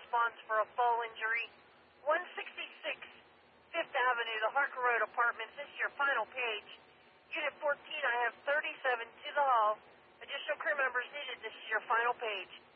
response for a fall injury. 166 Fifth Avenue, the Harker Road Apartments. This is your final page. Unit 14, I have 37 to the hall. Additional crew members needed. This is your final page.